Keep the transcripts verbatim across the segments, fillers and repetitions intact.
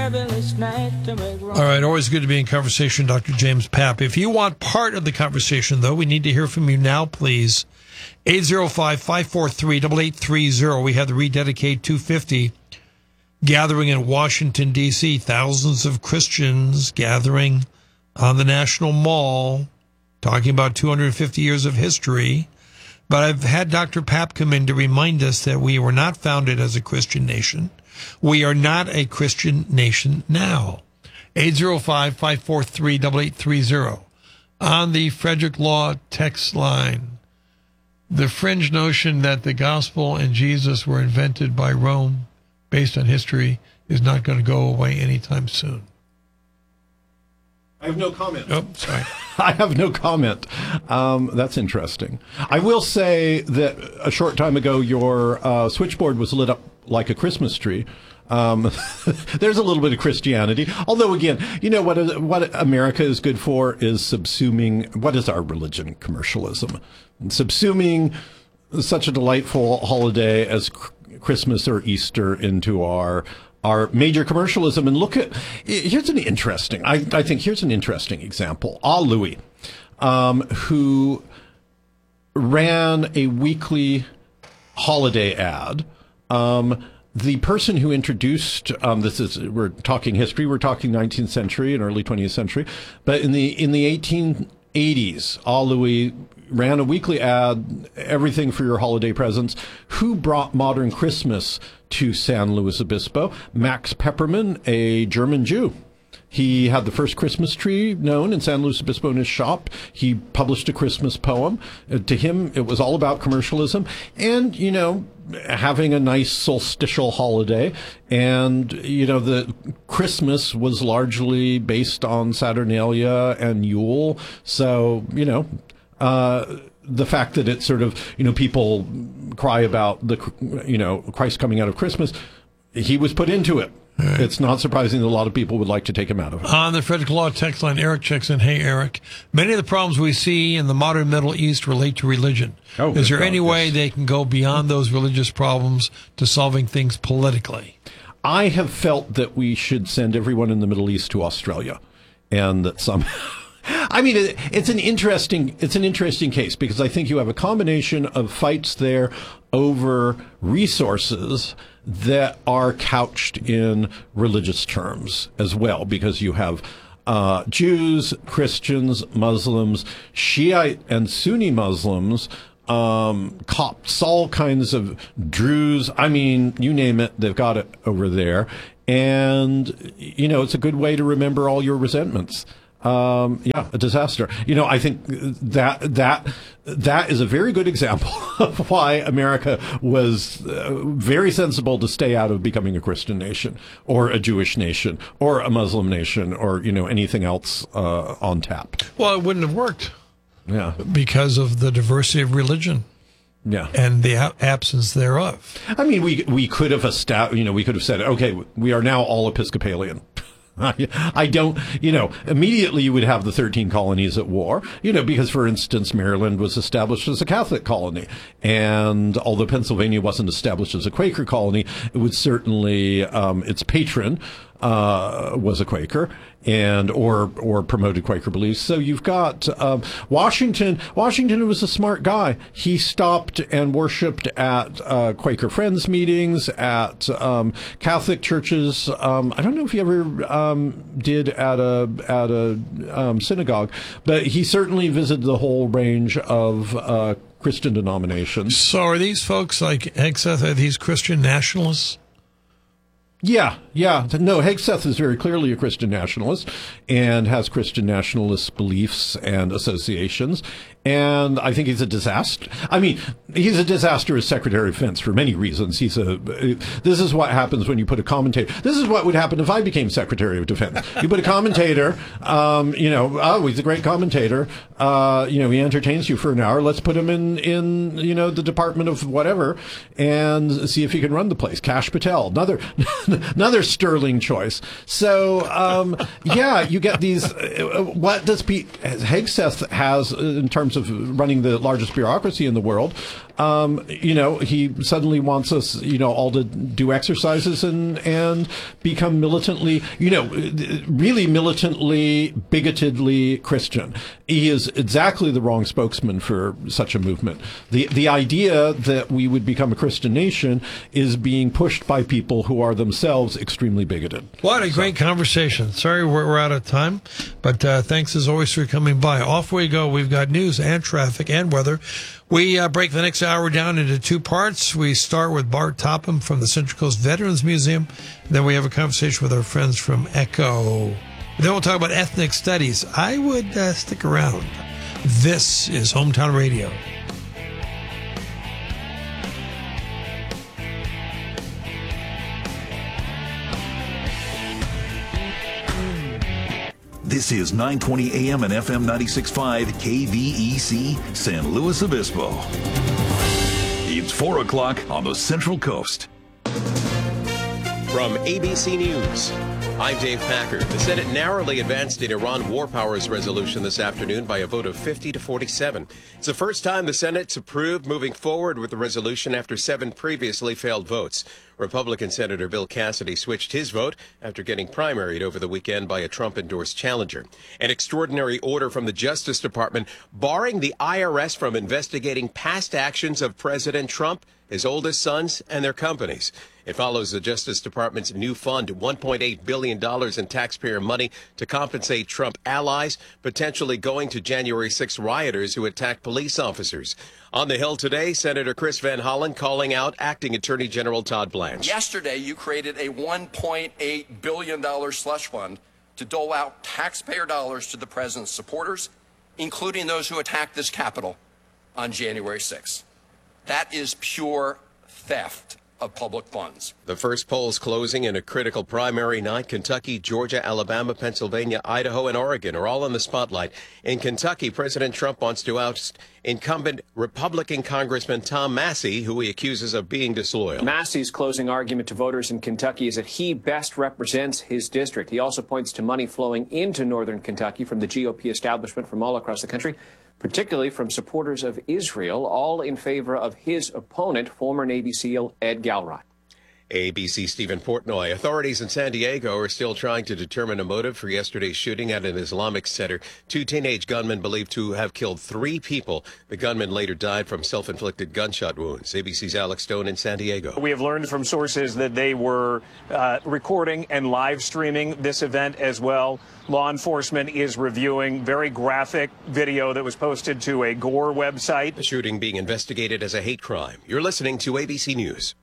All right, always good to be in conversation, Doctor James Papp. If you want part of the conversation, though, we need to hear from you now, please. eight oh five, five four three, eight eight three zero. We have the Rededicate two fifty gathering in Washington, D C Thousands of Christians gathering on the National Mall, talking about two hundred fifty years of history. But I've had Doctor Papp come in to remind us that we were not founded as a Christian nation. We are not a Christian nation now. eight oh five, five four three, eight eight three zero. On the Frederick Law text line, the fringe notion that the gospel and Jesus were invented by Rome based on history is not going to go away anytime soon. I have no comment. Oh, sorry. I have no comment. Um, that's interesting. I will say that a short time ago, your uh, switchboard was lit up like a Christmas tree. Um, there's a little bit of Christianity. Although, again, you know, what is, what America is good for is subsuming, what is our religion? Commercialism. Subsuming such a delightful holiday as Christmas or Easter into our our major commercialism. And look at, here's an interesting, I, I think here's an interesting example. Ah Louie, um, who ran a weekly holiday ad. Um, the person who introduced, um, this is, we're talking history, we're talking nineteenth century and early twentieth century, but in the, in the eighteen eighties, Ah Louie ran a weekly ad, everything for your holiday presents. Who brought modern Christmas to San Luis Obispo? Max Pepperman, a German Jew. He had the first Christmas tree known in San Luis Obispo in his shop. He published a Christmas poem. Uh, to him, it was all about commercialism and, you know, having a nice solstitial holiday. And, you know, the Christmas was largely based on Saturnalia and Yule. So, you know, uh, the fact that it's sort of, you know, people cry about the, you know, Christ coming out of Christmas, he was put into it. Right. It's not surprising that a lot of people would like to take him out of it. On the Frederick Law text line, Eric checks in. Hey, Eric. Many of the problems we see in the modern Middle East relate to religion. Oh, Is there God, any yes. way they can go beyond those religious problems to solving things politically? I have felt that we should send everyone in the Middle East to Australia, and that somehow... I mean, it, it's an interesting, it's an interesting case because I think you have a combination of fights there over resources that are couched in religious terms as well, because you have uh, Jews, Christians, Muslims, Shiite and Sunni Muslims, um, Copts, all kinds of Druze. I mean, you name it, they've got it over there. And, you know, it's a good way to remember all your resentments. Um, yeah, a disaster. You know, I think that, that, that is a very good example of why America was uh, very sensible to stay out of becoming a Christian nation or a Jewish nation or a Muslim nation or, you know, anything else, uh, on tap. Well, it wouldn't have worked. Yeah. Because of the diversity of religion. Yeah. And the a- absence thereof. I mean, we, we could have established, you know, we could have said, okay, we are now all Episcopalian. I don't, you know, immediately you would have the thirteen colonies at war, you know, because, for instance, Maryland was established as a Catholic colony. And although Pennsylvania wasn't established as a Quaker colony, it was certainly, um, its patron, uh, was a Quaker and, or, or promoted Quaker beliefs. So you've got, um, Washington, Washington was a smart guy. He stopped and worshiped at, uh, Quaker Friends meetings, at, um, Catholic churches. Um, I don't know if he ever, um, did at a, at a, um, synagogue, but he certainly visited the whole range of, uh, Christian denominations. So are these folks like Hegseth, are these Christian nationalists? Yeah, yeah. No, Hegseth is very clearly a Christian nationalist and has Christian nationalist beliefs and associations. And I think he's a disaster. I mean, he's a disaster as Secretary of Defense for many reasons. He's a, this is what happens when you put a commentator. This is what would happen if I became Secretary of Defense. You put a commentator, um, you know, oh, he's a great commentator. Uh, you know, he entertains you for an hour. Let's put him in, in, you know, the Department of whatever and see if he can run the place. Kash Patel, another, another sterling choice. So, um, yeah, you get these, uh, what does Pete Hegseth has in terms terms of running the largest bureaucracy in the world. Um, you know, he suddenly wants us, you know, all to do exercises and, and become militantly, you know, really militantly, bigotedly Christian. He is exactly the wrong spokesman for such a movement. The, the idea that we would become a Christian nation is being pushed by people who are themselves extremely bigoted. What a so. great conversation. Sorry we're, we're out of time, but uh, thanks as always for coming by. Off we go. We've got news and traffic and weather. We uh, break the next hour down into two parts. We start with Bart Topham from the Central Coast Veterans Museum. Then we have a conversation with our friends from ECHO. Then we'll talk about ethnic studies. I would uh, stick around. This is Hometown Radio. This is nine twenty A M and F M ninety-six point five K V E C, San Luis Obispo. It's four o'clock on the Central Coast. From A B C News, I'm Dave Packer. The Senate narrowly advanced an Iran war powers resolution this afternoon by a vote of fifty to forty-seven. It's the first time the Senate's approved moving forward with the resolution after seven previously failed votes. Republican Senator Bill Cassidy switched his vote after getting primaried over the weekend by a Trump-endorsed challenger. An extraordinary order from the Justice Department barring the I R S from investigating past actions of President Trump, his oldest sons, and their companies. It follows the Justice Department's new fund, one point eight billion dollars in taxpayer money to compensate Trump allies, potentially going to January sixth rioters who attacked police officers. On the Hill today, Senator Chris Van Hollen calling out Acting Attorney General Todd Blanche. Yesterday, you created a one point eight billion dollars slush fund to dole out taxpayer dollars to the president's supporters, including those who attacked this Capitol on January sixth. That is pure theft of public funds. The first polls closing in a critical primary night. Kentucky, Georgia, Alabama, Pennsylvania, Idaho, and Oregon are all in the spotlight. In Kentucky, President Trump wants to oust incumbent Republican Congressman Tom Massie, who he accuses of being disloyal. Massie's closing argument to voters in Kentucky is that he best represents his district. He also points to money flowing into northern Kentucky from the G O P establishment from all across the country, particularly from supporters of Israel, all in favor of his opponent, former Navy SEAL Ed Galbraith. A B C Stephen Portnoy. Authorities in San Diego are still trying to determine a motive for yesterday's shooting at an Islamic center. Two teenage gunmen believed to have killed three people. The gunman later died from self-inflicted gunshot wounds. A B C's Alex Stone in San Diego. We have learned from sources that they were uh, recording and live streaming this event as well. Law enforcement is reviewing very graphic video that was posted to a Gore website. The shooting being investigated as a hate crime. You're listening to A B C News.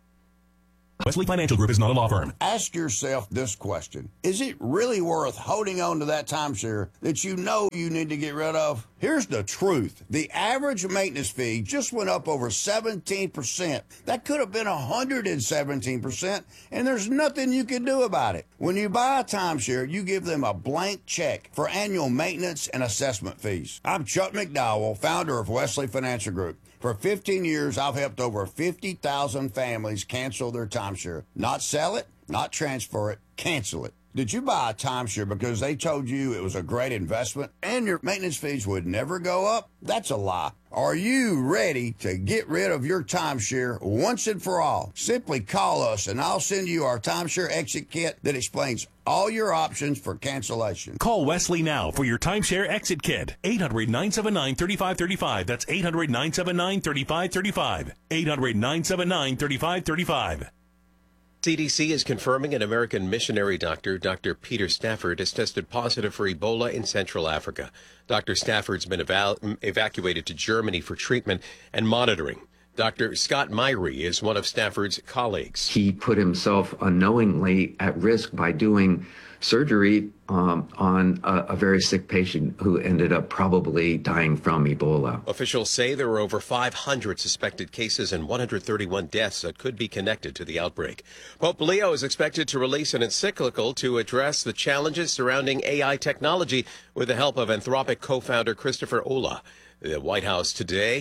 Wesley Financial Group is not a law firm. Ask yourself this question. Is it really worth holding on to that timeshare that you know you need to get rid of? Here's the truth. The average maintenance fee just went up over seventeen percent. That could have been one hundred seventeen percent, and there's nothing you can do about it. When you buy a timeshare, you give them a blank check for annual maintenance and assessment fees. I'm Chuck McDowell, founder of Wesley Financial Group. For fifteen years, I've helped over fifty thousand families cancel their timeshare. Not sell it, not transfer it, cancel it. Did you buy a timeshare because they told you it was a great investment and your maintenance fees would never go up? That's a lie. Are you ready to get rid of your timeshare once and for all? Simply call us and I'll send you our timeshare exit kit that explains all your options for cancellation. Call Wesley now for your timeshare exit kit. eight hundred, nine seven nine, three five three five. That's eight hundred, nine seven nine, three five three five. eight hundred, nine seven nine, three five three five. C D C is confirming an American missionary doctor, Doctor Peter Stafford, has tested positive for Ebola in Central Africa. Doctor Stafford's been eval- evacuated to Germany for treatment and monitoring. Doctor Scott Myrie is one of Stafford's colleagues. He put himself unknowingly at risk by doing surgery um, on a, a very sick patient who ended up probably dying from Ebola. Officials say there were over five hundred suspected cases and one hundred thirty-one deaths that could be connected to the outbreak. Pope Leo is expected to release an encyclical to address the challenges surrounding A I technology with the help of Anthropic co-founder Christopher Olah. The White House today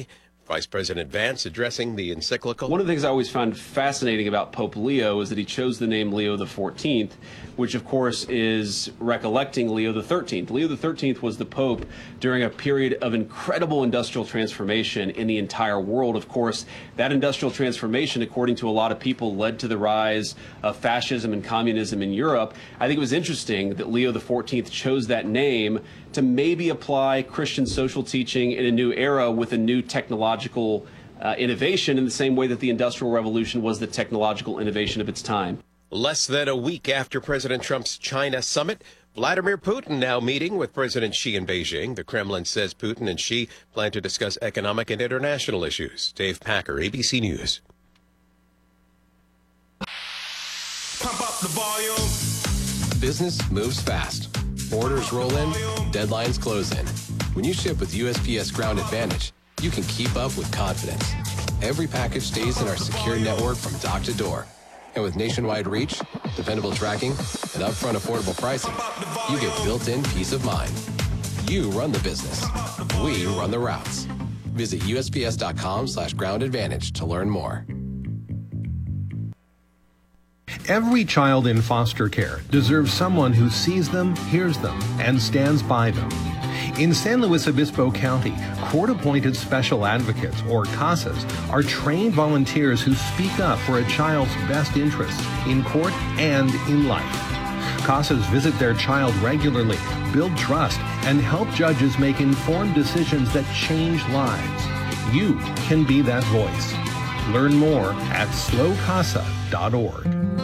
Vice President Vance addressing the encyclical. One of the things I always found fascinating about Pope Leo is that he chose the name Leo the fourteenth, which of course is recollecting Leo the thirteenth. Leo the thirteenth was the Pope during a period of incredible industrial transformation in the entire world. Of course, that industrial transformation, according to a lot of people, led to the rise of fascism and communism in Europe. I think it was interesting that Leo the fourteenth chose that name to maybe apply Christian social teaching in a new era with a new technological uh, innovation in the same way that the Industrial Revolution was the technological innovation of its time. Less than a week after President Trump's China summit, Vladimir Putin now meeting with President Xi in Beijing. The Kremlin says Putin and Xi plan to discuss economic and international issues. Dave Packer, A B C News. Pump up the volume. Business moves fast. Orders roll in, deadlines close in. When you ship with U S P S Ground Advantage, you can keep up with confidence. Every package stays in our secure network from dock to door. And with nationwide reach, dependable tracking, and upfront affordable pricing, you get built-in peace of mind. You run the business. We run the routes. Visit U S P S dot com slash ground advantage to learn more. Every child in foster care deserves someone who sees them, hears them, and stands by them. In San Luis Obispo County, court-appointed special advocates, or CASAs, are trained volunteers who speak up for a child's best interests in court and in life. CASAs visit their child regularly, build trust, and help judges make informed decisions that change lives. You can be that voice. Learn more at slow casa dot org.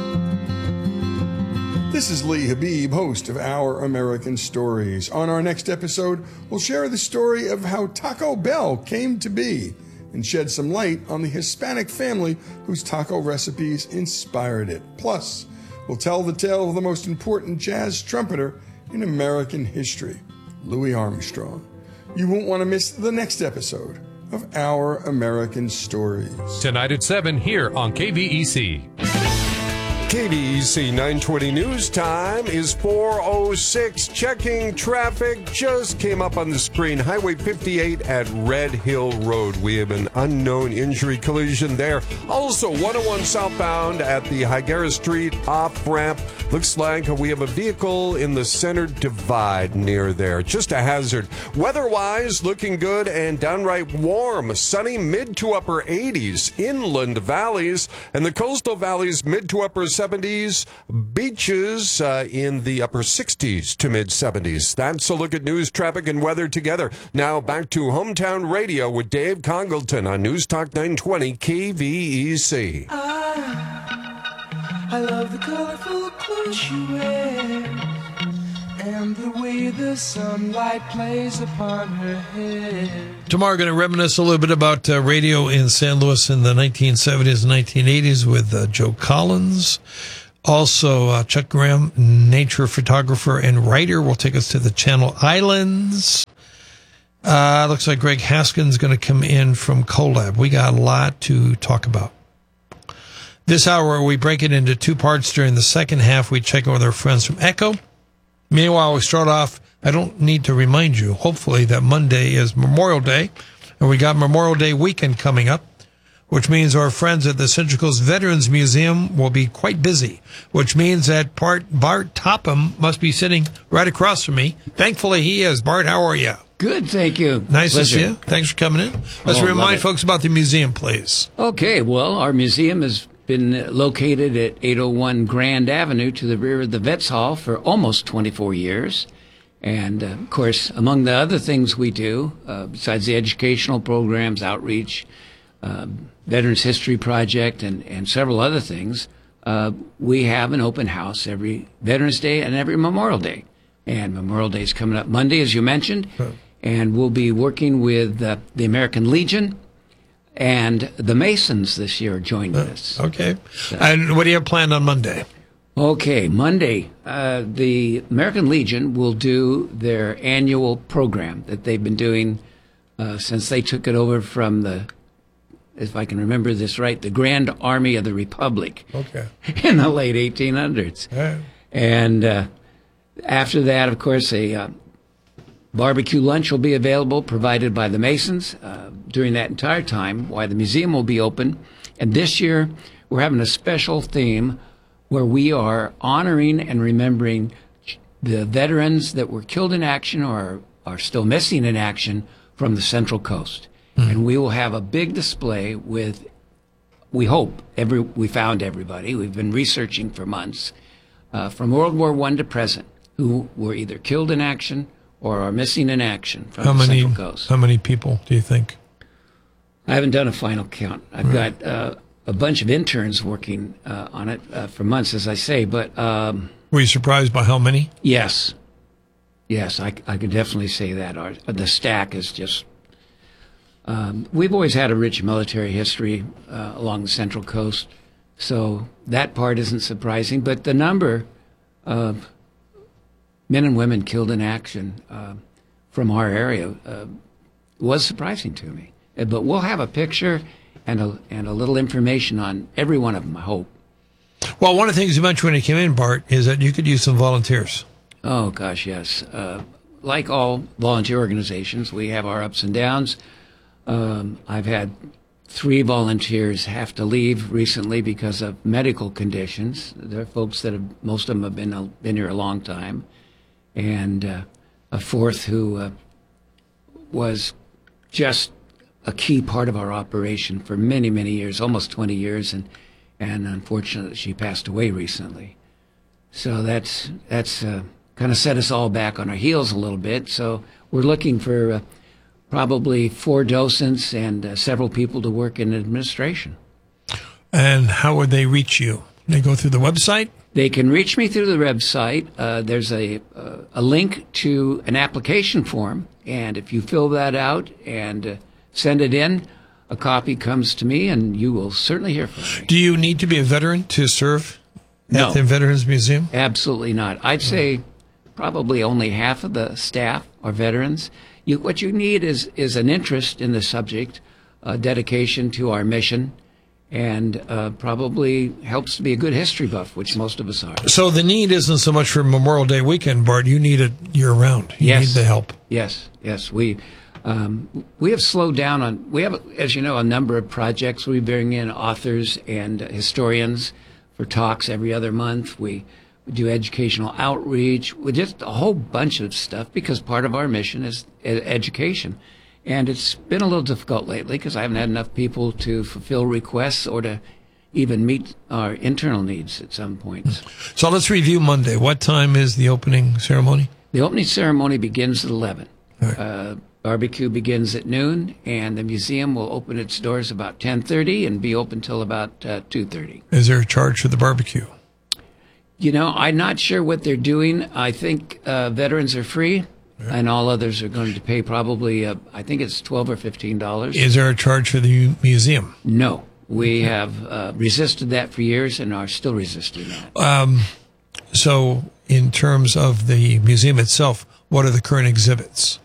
This is Lee Habib, host of Our American Stories. On our next episode, we'll share the story of how Taco Bell came to be and shed some light on the Hispanic family whose taco recipes inspired it. Plus, we'll tell the tale of the most important jazz trumpeter in American history, Louis Armstrong. You won't want to miss the next episode of Our American Stories. Tonight at seven here on K V E C. K V E C nine twenty news time is four oh six. Checking traffic just came up on the screen. Highway fifty-eight at Red Hill Road. We have an unknown injury collision there. Also, one oh one southbound at the Higuera Street off-ramp. Looks like we have a vehicle in the center divide near there. Just a hazard. Weather-wise, looking good and downright warm. Sunny mid to upper eighties. Inland valleys and the coastal valleys mid to upper seventies. Beaches uh, in the upper sixties to mid seventies. That's a look at news, traffic, and weather together. Now back to Hometown Radio with Dave Congleton on News Talk nine twenty K V E C. I, I love the colorful clothes you wear and the way the sunlight plays upon her head. Tomorrow, we're going to reminisce a little bit about uh, radio in San Luis in the nineteen seventies and nineteen eighties with uh, Joe Collins. Also, uh, Chuck Graham, nature photographer and writer, will take us to the Channel Islands. Uh, looks like Greg Haskins is going to come in from Colab. We got a lot to talk about. This hour, we break it into two parts. During the second half, we check in with our friends from Echo. Meanwhile, we start off, I don't need to remind you, hopefully, that Monday is Memorial Day, and we got Memorial Day weekend coming up, which means our friends at the Central Coast Veterans Museum will be quite busy, which means that Bart, Bart Topham must be sitting right across from me. Thankfully, he is. Bart, how are you? Good, thank you. Nice Pleasure. to see you. Thanks for coming in. Let's Oh, remind love it. folks about the museum, please. Okay, well, our museum has been located at eight oh one Grand Avenue to the rear of the Vets Hall for almost twenty-four years. And, uh, of course, among the other things we do, uh, besides the educational programs, outreach, uh, Veterans History Project, and, and several other things, uh, we have an open house every Veterans Day and every Memorial Day. And Memorial Day is coming up Monday, as you mentioned. And we'll be working with uh, the American Legion and the Masons this year joining us. Okay. And what do you have planned on Monday? Okay, Monday, uh, the American Legion will do their annual program that they've been doing uh, since they took it over from the, if I can remember this right, the Grand Army of the Republic. Okay. In the late eighteen hundreds. All right. And uh, after that, of course, a uh, barbecue lunch will be available, provided by the Masons uh, during that entire time, while the museum will be open. And this year, we're having a special theme where we are honoring and remembering the veterans that were killed in action or are still missing in action from the Central Coast. Mm. And we will have a big display with, we hope, every we found everybody. We've been researching for months, uh, from World War One to present, who were either killed in action or are missing in action from how the many, Central Coast. How many people do you think? I haven't done a final count. I've right. got uh, a bunch of interns working uh, on it uh, for months, as I say. But um, were you surprised by how many? Yes, yes, I, I could definitely say that. Our, the stack is just. Um, we've always had a rich military history uh, along the Central Coast, so that part isn't surprising. But the number of men and women killed in action uh, from our area uh, was surprising to me. But we'll have a picture and a, and a little information on every one of them, I hope. Well, one of the things you mentioned when you came in, Bart, is that you could use some volunteers. Oh, gosh, yes. Uh, like all volunteer organizations, we have our ups and downs. Um, I've had three volunteers have to leave recently because of medical conditions. There are folks that have, most of them have been, been here a long time. And uh, a fourth who uh, was just a key part of our operation for many, many years, almost twenty years, and and unfortunately she passed away recently. So that's that's uh, kind of set us all back on our heels a little bit. So we're looking for uh, probably four docents and uh, several people to work in administration. And how would they reach you? They go through the website? They can reach me through the website. Uh, there's a uh, a link to an application form, and if you fill that out and uh, send it in, a copy comes to me, and you will certainly hear from me. Do you need to be a veteran to serve no. at the Veterans Museum? Absolutely not. I'd say probably only half of the staff are veterans. You, what you need is, is an interest in the subject, a dedication to our mission, and uh, probably helps to be a good history buff, which most of us are. So the need isn't so much for Memorial Day weekend, Bart. You need it year-round. You yes. need the help. Yes, yes. We um, we have slowed down on, we have, as you know, a number of projects. We bring in authors and historians for talks every other month. We, we do educational outreach. We just a whole bunch of stuff because part of our mission is education. And it's been a little difficult lately because I haven't had enough people to fulfill requests or to even meet our internal needs at some points. So let's review Monday. What time is the opening ceremony? The opening ceremony begins at eleven. Right. Uh, barbecue begins at noon, and the museum will open its doors about ten thirty and be open till about uh, two thirty. Is there a charge for the barbecue? You know, I'm not sure what they're doing. I think uh, veterans are free. Yeah. And all others are going to pay probably, uh, I think it's twelve or fifteen dollars. Is there a charge for the museum? No. We okay. have uh, resisted that for years and are still resisting that. Um, so in terms of the museum itself, what are the current exhibits?